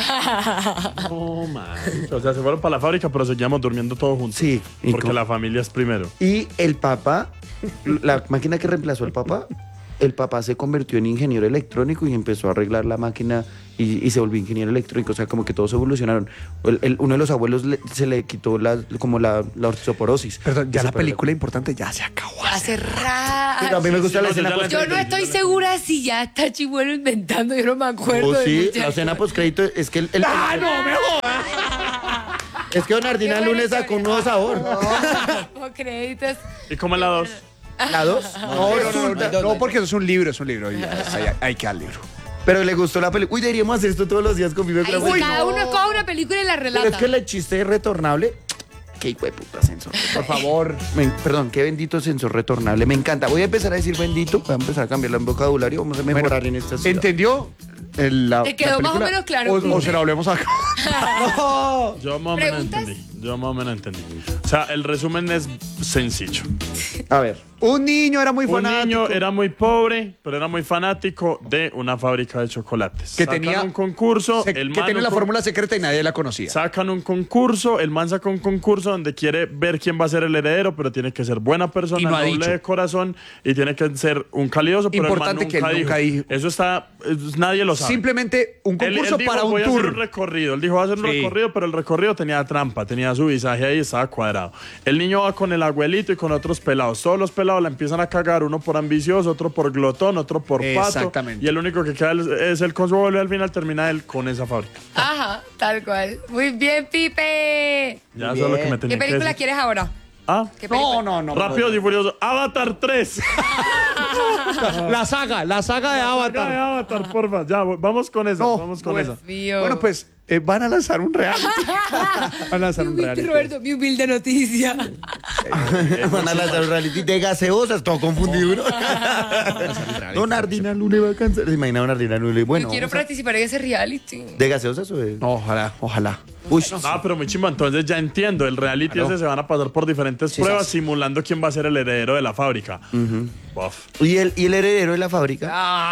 Oh, man. O sea, se fueron para la fábrica, pero seguíamos durmiendo todos juntos. Sí. ¿Y Porque cómo? la familia es primero. Y el papá, la máquina que reemplazó al papá, el papá se convirtió en ingeniero electrónico y empezó a arreglar la máquina y se volvió ingeniero electrónico. O sea, como que todos evolucionaron. Uno de los abuelos se le quitó como la osteoporosis. Perdón, Y ya se la perdió. película importante ya se acabó. Hace rato. Pero a mí me gusta Sí, la no, escena yo ya la post Yo no estoy segura si ya está Chimuelo inventando, yo no me acuerdo. Oh, de sí, muchas la escena cosas. postcrédito es que ¡Ah, no, me jodas! es que Don Ardina Qué buena lunes sacó un nuevo sabor. Como créditos. ¿Y cómo es la 2? ¿La dos? No, porque eso es un libro, y hay que dar libro. Pero le gustó la película. Uy, deberíamos hacer esto todos los días con mi Ahí película. sí, cada uno coge una película y la relata. Pero es que el chiste es retornable. Qué hijo de puta sensor. Por favor. Perdón, qué bendito sensor retornable. Me encanta. Voy a empezar a decir bendito. Voy a empezar a cambiar el vocabulario. Vamos a mejorar en esta ciudad. ¿Entendió? Te quedó más o película? menos claro. O se la volvemos a... Yo más o menos ¿Preguntas? entendí. Yo más o menos entendí. O sea, el resumen es sencillo. A ver. Un niño era muy Un fanático. niño era muy pobre, pero era muy fanático de una fábrica de chocolates. que Sacan tenía un concurso, que el man tenía la un fórmula secreta y nadie la conocía. Sacan un concurso, el man saca un concurso donde quiere ver quién va a ser el heredero, pero tiene que ser buena persona, Y no ha noble dicho. de corazón y tiene que ser un calidoso, pero Importante el que man él nunca dijo. Eso está, nadie lo sabe. Simplemente un Él concurso dijo, para un voy a hacer un tour. recorrido. Él dijo, voy a hacer un Sí. recorrido, pero el recorrido tenía trampa, tenía su visaje ahí, estaba cuadrado. El niño va con el abuelito y con otros pelados. Todos los pelados la empiezan a cagar, uno por ambicioso, otro por glotón, otro por pato. Exactamente. Y el único que queda es él con su abuelo y al final termina él con esa fábrica. Ajá, tal cual. Muy bien, Pipe. Ya eso es lo que me ¿Qué tenía que película decir. quieres ahora? Ah, ¿Qué película? No. Rápido y Furioso. Avatar 3. La saga de Saga de Avatar. Avatar, porfa. Ya, vamos con esa. No, vamos con bueno. esa. Mío. Bueno, pues van a lanzar un reality. Van a lanzar un reality. Roberto, mi humilde noticia. Van a lanzar un reality de gaseosas. Todo confundido, ¿no? Don Ardina Lule va a cansar. ¿Se imagina Don Ardina Lule? Bueno. Yo quiero vamos a- participar en ese reality. ¿De gaseosas o de...? No, ojalá. Uy, Ah, pero muy chimba. Entonces ya entiendo. El reality ese se van a pasar por diferentes pruebas simulando quién va a ser el heredero de la fábrica. Buf. ¿Y el heredero de la fábrica?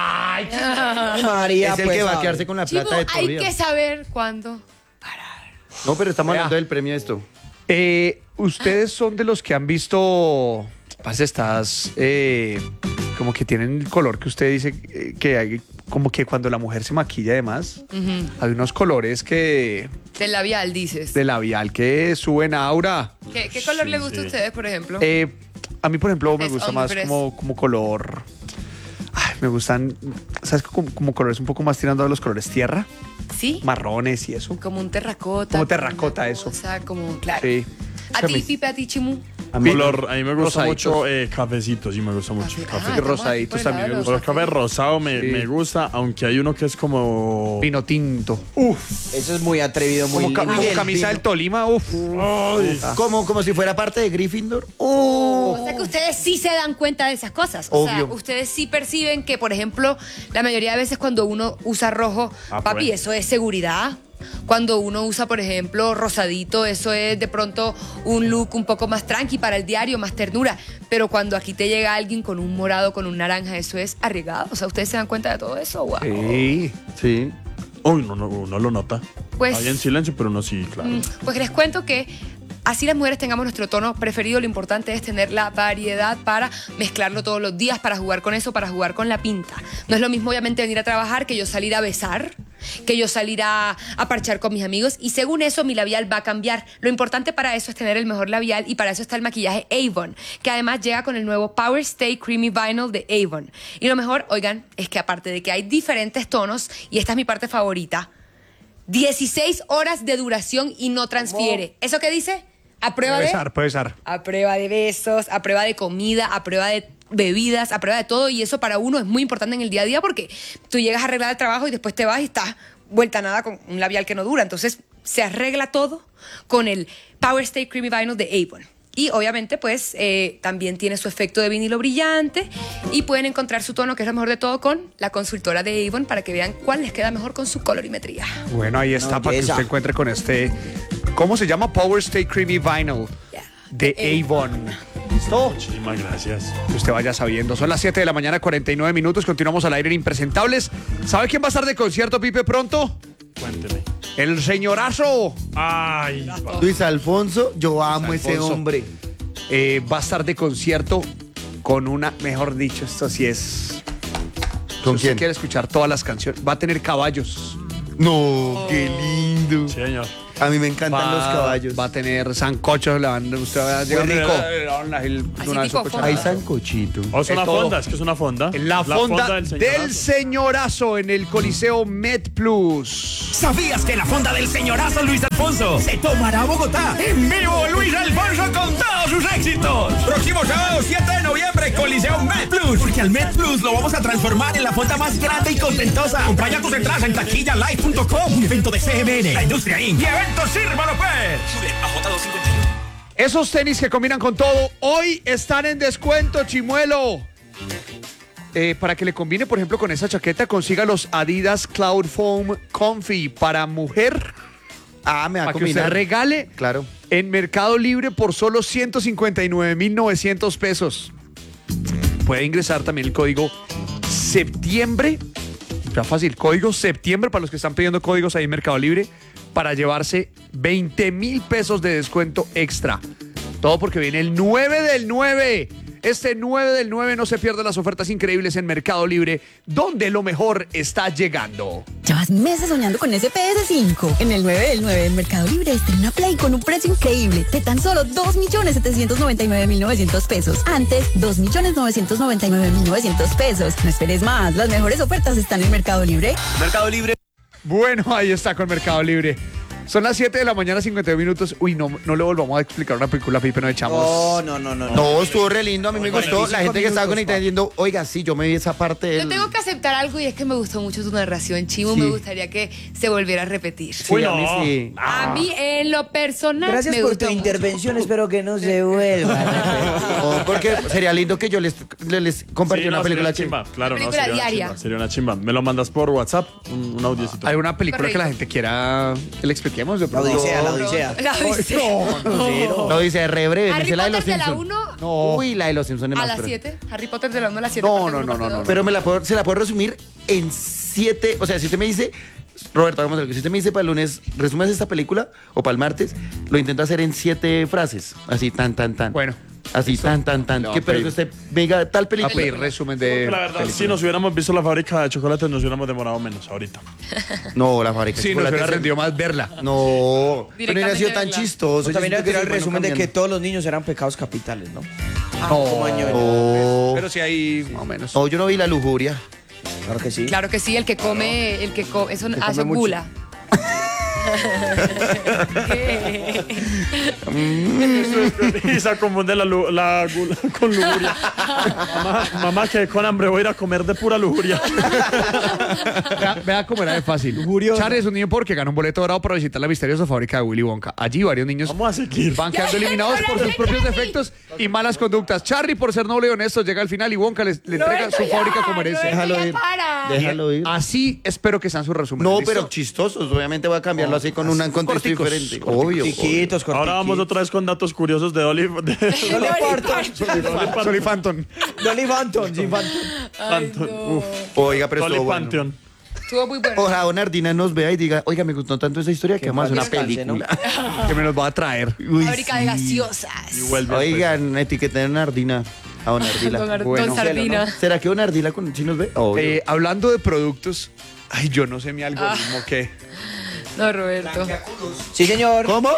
María, es el pues, que va a sabe. quedarse con la Chivo, plata de por hay vida. que saber cuándo. No, pero estamos Vea. hablando del premio de esto. Ustedes son de los que han visto, parce, estas, como que tienen el color que usted dice que hay, como que cuando la mujer se maquilla además, hay unos colores que Del labial, dices. de labial que suben aura. ¿Qué color Sí, le gusta sí. a ustedes, por ejemplo? A mí, por ejemplo, me Es gusta más hombres. como color. Ay, me gustan, ¿sabes? Como colores un poco más tirando a los colores tierra, ¿Sí? marrones y eso. Como un terracota. Como terracota, una eso. cosa, como, claro. Sí. A ti, Pipe, a ti, Chimu. A mí, Color, a mí me gusta Rosaditos. mucho cafecito, sí me gusta mucho. Café. Café. estamos rosaditos aquí por el también me lado de Pero los el café rosado me, Sí. me gusta, aunque hay uno que es como... Vino tinto. Eso es muy atrevido, muy Como lindo. camisa del Tolima, uf. Ay, como si fuera parte de Gryffindor. O sea que ustedes sí se dan cuenta de esas cosas. O sea, Obvio. ustedes sí perciben que, por ejemplo, la mayoría de veces cuando uno usa rojo, papi, pues. eso es seguridad. Cuando uno usa, por ejemplo, rosadito, eso es de pronto un look un poco más tranqui para el diario, más ternura. Pero cuando aquí te llega alguien con un morado, con un naranja, eso es arriesgado. O sea, ¿ustedes se dan cuenta de todo eso? Wow. Sí. Sí. uy, uno lo nota. Pues- Hay en silencio, pero uno sí, claro. Pues les cuento que así las mujeres tengamos nuestro tono preferido, lo importante es tener la variedad para mezclarlo todos los días, para jugar con eso, para jugar con la pinta. No es lo mismo obviamente venir a trabajar que yo salir a besar, que yo salir a parchar con mis amigos y según eso mi labial va a cambiar. Lo importante para eso es tener el mejor labial y para eso está el maquillaje Avon, que además llega con el nuevo Power Stay Creamy Vinyl de Avon. Y lo mejor, oigan, es que aparte de que hay diferentes tonos, y esta es mi parte favorita, 16 horas de duración y no transfiere. ¿Eso qué dice? A prueba Puede besar. a prueba de besos, a prueba de comida, a prueba de bebidas, a prueba de todo. Y eso para uno es muy importante en el día a día porque tú llegas a arreglar el trabajo y después te vas y estás vuelta a nada con un labial que no dura. Entonces se arregla todo con el Power Stay Creamy Vinyl de Avon. Y obviamente pues también tiene su efecto de vinilo brillante y pueden encontrar su tono, que es lo mejor de todo, con la consultora de Avon para que vean cuál les queda mejor con su colorimetría. Bueno, ahí está, No, para que esa. usted encuentre con este ¿Cómo se llama? Power Stay Creamy Vinyl de Avon. ¿Listo? Muchísimas gracias. Que usted vaya sabiendo. Son las 7 de la mañana, 49 minutos. Continuamos al aire en Impresentables. ¿Sabe quién va a estar de concierto, Pipe, pronto? Cuénteme. El señorazo. Ay, Luis Alfonso, yo amo ese Alfonso. hombre. Va a estar de concierto con una, mejor dicho, esto sí es... ¿Con Si usted quién? quiere escuchar todas las canciones, va a tener caballos. No, qué lindo. señor. A mí me encantan los caballos. Va a tener sancochos, usted va a llegar rico. Así tipo fonda. Hay sancochito. O es una todo. fonda, es que es una fonda. La fonda del señorazo. señorazo en el Coliseo Met Plus. ¿Sabías que la fonda del señorazo Luis Alfonso se tomará a Bogotá? En vivo, Luis Alfonso con todos sus éxitos. Próximo sábado 7 de noviembre, Coliseo Met Plus. Porque al Met Plus lo vamos a transformar en la fonda más grande y contentosa. Compra ya tus entradas en taquillalive.com. Un evento de CMN, la Industria Inc. Y eventos Sírvalo Pet. Sube a J251. Esos tenis que combinan con todo, hoy están en descuento, Chimuelo. Para que le combine, por ejemplo, con esa chaqueta, consiga los Adidas Cloud Foam Comfy para mujer. Ah, me va a Para que usted combinar. regale Claro. en Mercado Libre por solo 159,900 pesos. Puede ingresar también el código septiembre. Está fácil, código septiembre para los que están pidiendo códigos ahí en Mercado Libre para llevarse 20,000 pesos de descuento extra. Todo porque viene el 9 del 9. Este 9 del 9 no se pierda las ofertas increíbles en Mercado Libre, donde lo mejor está llegando. Llevas meses soñando con ese PS5. En el 9 del 9 en Mercado Libre estrena Play con un precio increíble de tan solo 2,799,900 pesos. Antes, 2,999,900 pesos. No esperes más, las mejores ofertas están en Mercado Libre. Mercado Libre. Bueno, ahí está con Mercado Libre. Son las 7 de la mañana, 52 minutos. Uy, no le volvamos a explicar una película, Pipe, no echamos. No. No, estuvo re lindo, a mí me gustó. La gente que estaba conectada diciendo, oiga, sí, yo me vi esa parte del... Yo tengo que aceptar algo y es que me gustó mucho tu narración, Chimo. Sí. Me gustaría que se volviera a repetir. Sí, Uy, a mí no. sí. A mí, en lo personal, Gracias me por gustó tu mucho. intervención, espero que no se vuelva. No, porque sería lindo que yo les compartiera una película sería chimba. Claro, Una no, película sería una diaria. chimba, sería una chimba. Me lo mandas por WhatsApp, un audiocito. ¿Hay una película que la gente quiera que le expliquemos? De La pronto? Odisea, la Odisea. La Odisea. No, dice re breve, Harry me sé la de los Potter de la Simpsons. 1 No. Uy, la de los Simpsons es a más las breve. 7. Harry Potter de la 1 a las 7. No. Pero se la puedo resumir en 7. O sea, si usted me dice, Roberto, hagamos algo. Si usted me dice para el lunes, resumes esta película, o para el martes, lo intento hacer en 7 frases. Así, tan. Bueno, Así, tan. Le voy Que a pero pedir. que usted me diga tal a película. pedir resumen de La verdad, película. si nos hubiéramos visto la fábrica de chocolates, nos hubiéramos demorado menos ahorita. No, la fábrica. Sí, de nos chocolate hubiera es- rendido más verla. No, pero no hubiera sido Directamente tan verla. chistoso. Yo También siento hay que dar el sí, bueno, resumen de que cambiando. todos los niños eran pecados capitales, ¿no? No, No. pero sí hay más o menos. No, yo no vi la lujuria. Claro que sí. Claro que sí, el que come, eso hace mucho. gula. Y se confunde la gula con lujuria. Mamá, que con hambre voy a ir a comer de pura lujuria. Vea cómo era de fácil. Lujurioso. Charlie es un niño porque ganó un boleto dorado para visitar la misteriosa fábrica de Willy Wonka. Allí varios niños Vamos a seguir. van quedando eliminados por sus propios defectos y malas conductas. Charlie, por ser noble y honesto, llega al final y Wonka le entrega su fábrica como merece. Déjalo ir. Déjalo ir. Así espero que sean sus resúmenes. No, ¿listo? pero chistosos. Obviamente voy a cambiarlo así con un contexto corticos, diferente. corticos. Obvio. Chiquitos, cortiquitos. Ahora vamos otra vez con datos curiosos de Dolly Parton. Dolly Phantom. Dolly Phantom, sí, Phantom. Oiga, pero Dolly estuvo bueno. Pantheon. Estuvo muy bueno. Ojalá Don Ardina nos vea y diga, oiga, me gustó tanto esa historia que Que vamos a hacer una descanse, ¿no? película. Que me los va a traer. Uy, Fábrica de sí. gaseosas. Y vuelve Oigan, etiqueten a Don Ardina. A Don Ardila. Don Bueno. Sardina. ¿Será que Don Ardila sí nos ve? Obvio. Hablando de productos, ay, yo no sé mi algoritmo qué. No, Roberto. Sí, señor. ¿Cómo?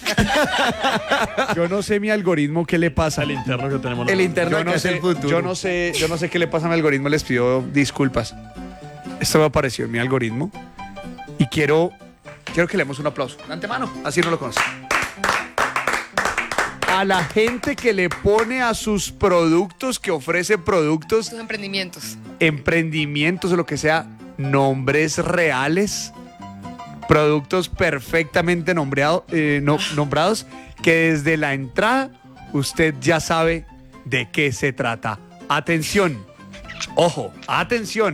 Yo no sé mi algoritmo qué le pasa. el interno que tenemos. El interno Yo acá no es el sé, futuro. yo no sé qué le pasa a mi algoritmo, les pido disculpas. Esto me apareció en mi algoritmo y quiero que le demos un aplauso. De antemano, así no lo conoce. A la gente que le pone a sus productos, que ofrece productos, Sus emprendimientos. emprendimientos o lo que sea, nombres reales, productos perfectamente nombrados, que desde la entrada usted ya sabe de qué se trata. Atención, ojo, atención.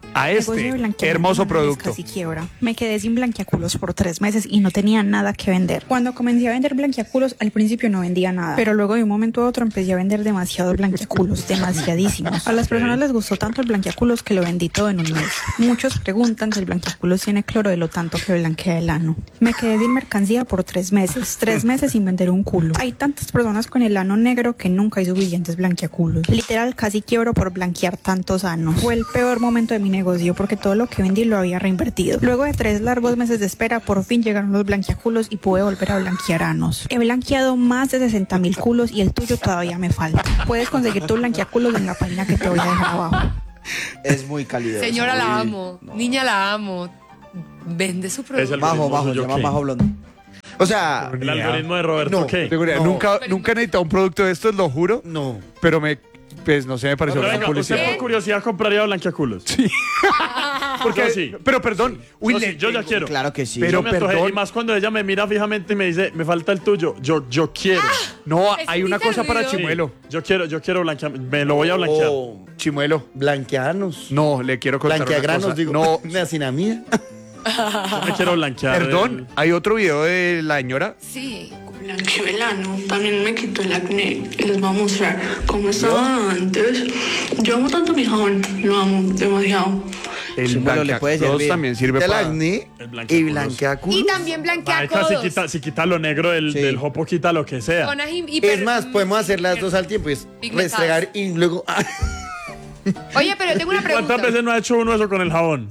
a Negocio de este blanqueamiento hermoso manual es producto. Casi quiebra. Me quedé sin blanqueaculos por 3 meses y no tenía nada que vender. Cuando comencé a vender blanqueaculos, al principio no vendía nada, pero luego de un momento a otro empecé a vender demasiados blanqueaculos, demasiadísimos. A las personas les gustó tanto el blanqueaculos que lo vendí todo en un mes. Muchos preguntan si el blanqueaculos tiene cloro de lo tanto que blanquea el ano. Me quedé sin mercancía por 3 meses. 3 meses sin vender un culo. Hay tantas personas con el ano negro que nunca hay suficientes blanqueaculos. Literal, casi quiebro por blanquear tantos anos. Fue el peor momento de mi negocio porque todo lo que vendí lo había reinvertido. Luego de 3 largos meses de espera, por fin llegaron los blanqueaculos y pude volver a blanquear anos. He blanqueado más de 60,000 culos y el tuyo todavía me falta. Puedes conseguir tu blanqueaculos en la página que te voy a dejar abajo. Es muy cálido. Señora, la amo. Niña, la amo. Vende su Es producto. el Majo, algoritmo se suyo, llama ¿qué? Majo Blondo. O sea, El algoritmo de Roberto, No, ¿qué? Seguridad, No. nunca he necesitado un producto de estos, lo juro, no. pero pues no sé, me pareció Pero una venga, publicidad. usted por curiosidad compraría blanqueaculos. Porque, Yo sí. pero perdón, uy, Yo sí, yo ya quiero. Claro que sí. Pero Yo me antojé, perdón. y más cuando ella me mira fijamente y me dice, me falta el tuyo. Yo quiero. no, Es hay una muy cosa para servido. Chimuelo. Yo quiero blanquear. Me lo voy a blanquear. O Chimuelo. blanqueanos. No, le quiero contar una Blanqueagranos, cosa. digo. No, Nacinamida. Yo me quiero blanquear. perdón, hay otro video de la señora. Sí. Blanqueo el ano, también me quito el acné y les voy a mostrar cómo estaba antes. Yo amo tanto mi jabón, lo amo demasiado. El Chimuelo le puede blanqueaculos servir. también sirve Del para... acné El y blanqueaculos. blanqueaculos. Y también blanquea Marica, codos. si quita lo negro Sí. del jopo, quita lo que sea. Zonas Es más, podemos hacer las dos al tiempo. Es Pigmentadas. restregar y luego... Oye, pero yo tengo una pregunta. ¿Cuántas veces no ha hecho uno eso con el jabón?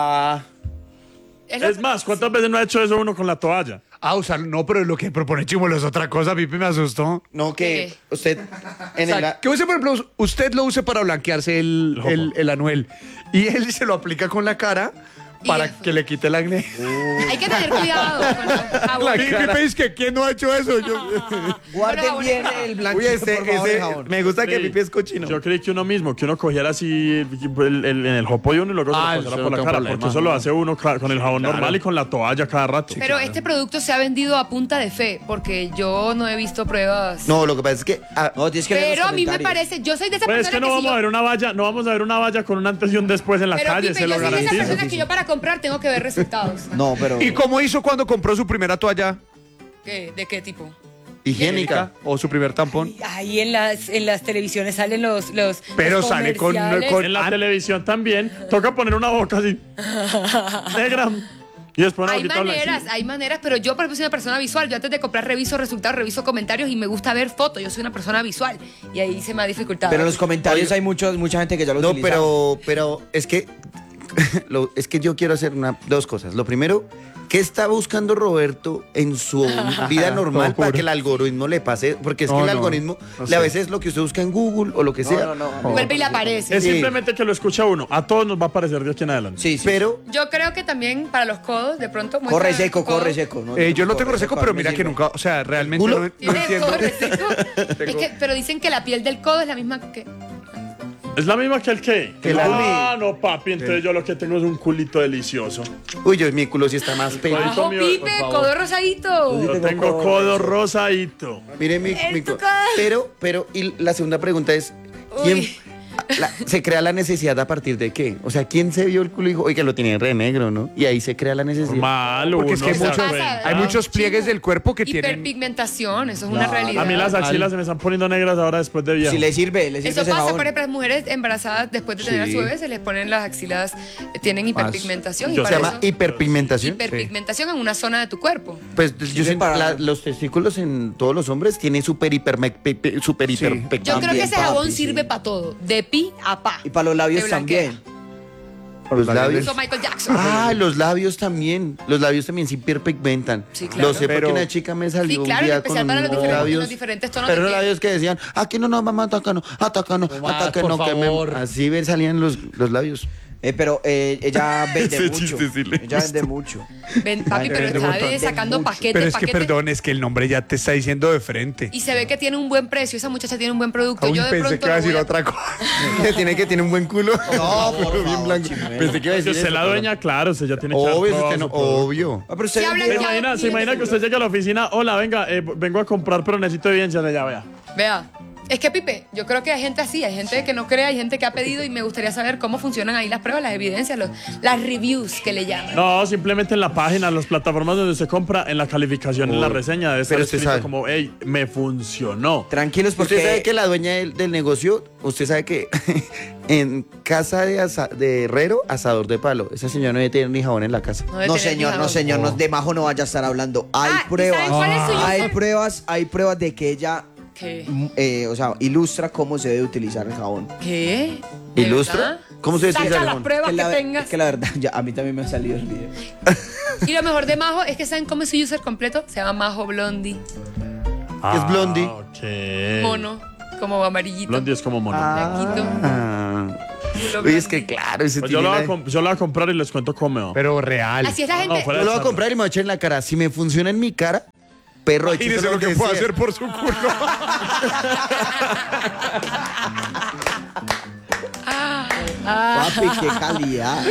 Es más, ¿cuántas veces no ha hecho eso uno con la toalla? usar, no, pero lo que propone Chimuelo es otra cosa, Pipe me asustó. No, que ¿Qué? usted... En O sea, que use, por ejemplo, usted lo use para blanquearse el anuel y él se lo aplica con la cara para Y- que le quite el acné. Hay que tener cuidado con los jabones. Pipe es que ¿quién no ha hecho eso? Yo... Guarden Pero bien jabón. el Uy, blanqueo, por favor, de jabón. me gusta que Sí. Pipi es cochino. Yo creí que uno mismo, que uno cogiera así en el jopo de uno y luego se Ah, lo eso pasara no por la tengo cara, problema. porque eso lo hace uno con el jabón normal y con la toalla cada rato. Pero este producto se ha vendido a punta de fe, porque yo no he visto pruebas. No, lo que pasa es que... No, tienes que leer Pero los a mí me comentarios. parece, yo soy de esa Pues es persona que no si vamos yo- a ver una valla, no vamos a ver una valla con un antes y un después en la Pero calle, Pipe, se lo yo soy de esas garantizo. personas que yo para comprar tengo que ver resultados. No, pero... ¿Y cómo hizo cuando compró su primera toalla ¿Qué? ¿De qué tipo? higiénica. o su primer tampón? Ahí en las televisiones salen los Pero los sale con- comerciales. con- En la televisión también, toca poner una boca así, negra, y después una boquita blanca. Hay maneras, pero yo por ejemplo soy una persona visual. Yo antes de comprar reviso resultados, reviso comentarios y me gusta ver fotos. Yo soy una persona visual y ahí se me ha dificultado. Pero en los comentarios hay mucha gente que ya lo No, utiliza. pero es que es que yo quiero hacer dos cosas. Lo primero, ¿qué está buscando Roberto en su vida normal para que el algoritmo le pase? Porque es que No, el no, algoritmo, no a sé. veces lo que usted busca en Google o lo que sea. Vuelve y le aparece. Es Sí. simplemente que lo escucha uno, a todos nos va a aparecer de aquí en adelante. Sí, sí. Pero Yo creo que también para los codos, de pronto. muestra Corre el seco, codo. corre seco. ¿no? Yo lo tengo Corre seco, a pero mí me mira que sirve. nunca, o sea, realmente ¿Culo? no ¿Tiene entiendo. codo reseco? Es que, pero dicen que la piel del codo es la misma que. ¿Es la misma que el qué? Que la Ah, no, papi, entonces yo lo que tengo es un culito delicioso. uy, yo mi culo sí está más peludo. ¡Ajo, mío, Pipe! por favor. ¡Codo rosadito! Yo tengo codo rosadito. Mire mi tu co- codo. pero y la segunda pregunta es ¿quién Uy. se crea la necesidad a partir de qué? O sea, ¿quién se vio el culo y dijo, oiga, lo tiene re negro, ¿no? Y ahí se crea la necesidad. Normal, Porque es uno que hay se da muchos, cuenta. hay muchos pliegues del cuerpo que tienen... Hiperpigmentación, eso es una realidad. A mí las axilas se me están poniendo negras ahora después de viejo. Si le sirve Eso ese pasa, jabón. por ejemplo, las mujeres embarazadas después de tener a Sí. su bebé se les ponen las axilas, tienen hiperpigmentación. Y Yo para Se llama eso- hiperpigmentación. hiperpigmentación en una zona de tu cuerpo. Pues yo Sirve siento para- los testículos en todos los hombres tienen super hiper Yo creo que También, ese jabón papi, sirve sí. para todo, de pi a pa. Y para los labios Te blanquea. también. Los labios. Hizo Michael Jackson. Ah, los labios también. Los labios también se hiperpigmentan. Sí, claro. Lo sé porque Pero- una chica me salió Sí, claro, un en día especial con para unos los labios. diferentes tonos pero de los piel. labios que decían, aquí no nos vamos a atacarnos, atacarnos, atacarnos. que me- Así ven, salían los labios. Pero ella vende Ese mucho. chiste sí le he Ella vende mucho. Ven, papi, pero Vende está mucho. sacando Mucho. paquete, Pero es que, paquete. perdón, es que el nombre ya te está diciendo de frente. Y se ve que tiene un buen precio. Esa muchacha tiene un buen producto. Aún Yo de pensé pronto que iba a lo decir voy a- otra cosa. tiene un buen culo. No, por bien favor, blanco. Chimuelo. Pensé que iba a Que decir usted eso, la pero dueña, claro, usted ya tiene que no. haber Obvio, probado usted no, su producto. obvio. Ah, pero usted Sí, habla vende- Se imagina que usted llega a la oficina, hola, venga, vengo a comprar, pero necesito evidencia de allá, vea. Vea. Es que, Pipe, yo creo que hay gente así, hay gente que no cree, hay gente que ha pedido y me gustaría saber cómo funcionan ahí las pruebas, las evidencias, las reviews que le llaman. No, simplemente en la página, en las plataformas donde se compra, en la calificación, en la reseña, debe estar Pero usted escrito sabe. como, hey, me funcionó. Tranquilos porque... Usted sabe que la dueña del negocio, usted sabe que en casa de herrero, asador de palo. Esa señora no debe tener ni jabón en la casa. debe No tener señor, ni no jabón. señor, no, de Majo no vaya a estar hablando. Hay Ah, ¿y pruebas, saben cuál es su user? hay pruebas de que ella, ¿Qué? o sea, ilustra cómo se debe utilizar el jabón. ¿Qué? ¿De ¿Ilustra? verdad? ¿Cómo se utiliza Saca el las jabón? pruebas que la, tengas. que la verdad, ya, a mí también me ha salido el video. Y lo mejor de Majo es que ¿saben cómo es su user completo? Se llama Majo Blondie. Es Blondie. Ok. Mono, como amarillito. Blondie es como mono. Blanquito. Uy, es que claro, ese Pues yo tiene lo voy a comprar y les cuento cómo me va. Pero real. Así es la No, gente. fuera Yo de lo voy a charla. comprar y me voy a echar en la cara. Si me funciona en mi cara, perro, Imagínese échese lo que puedo sea. hacer por su culo. Papi, qué calidad.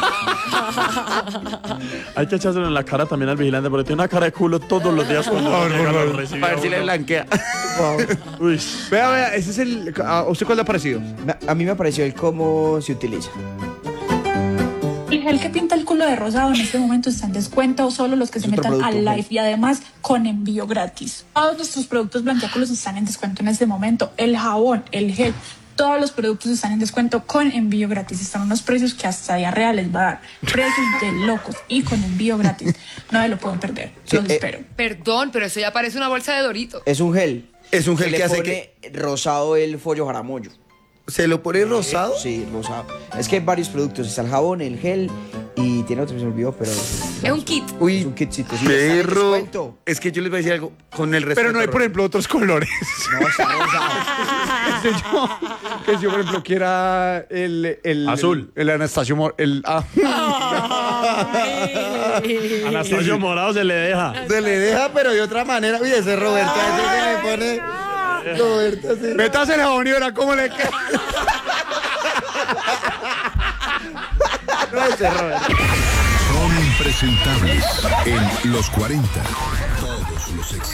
Hay que echárselo en la cara también al vigilante, porque tiene una cara de culo todos los días cuando llega, lo recibe Para ver si uno. le blanquea. Uy. Vea, ese es el... ¿A usted cuál le ha parecido? A mí me pareció el cómo se utiliza. El gel que pinta el culo de rosado en este momento está en descuento, solo los que se Es otro metan al producto, live y además con envío gratis. Todos nuestros productos blanqueáculos están en descuento en este momento. El jabón, el gel, todos los productos están en descuento con envío gratis. Están unos precios que hasta día real les va a dar. Precios de locos y con envío gratis. No me lo pueden perder. Sí, Los espero. Perdón, pero eso ya parece una bolsa de Dorito. Es un gel. Es un gel Se le que hace pone rosado el follo jaramollo. ¿Se lo pone rosado? Sí, rosado. Es que hay varios productos. Está el jabón, el gel y tiene otro que se me olvidó, pero... Es un kit. Es Uy, un kitcito. Sí, está en perro. descuento. Es que yo les voy a decir algo con el respeto. Pero no hay, por ejemplo, otros colores. No, está rosado. Que si yo, por ejemplo, quiera el Azul. El Anastasio Anastasio Morado se le deja. Se le deja, pero de otra manera. Uy, ese Roberto a veces se le pone... Roberto así. Métase el jabón y verá cómo le queda. No, ese Roberto. Son impresentables en los 40. Todos los éxitos.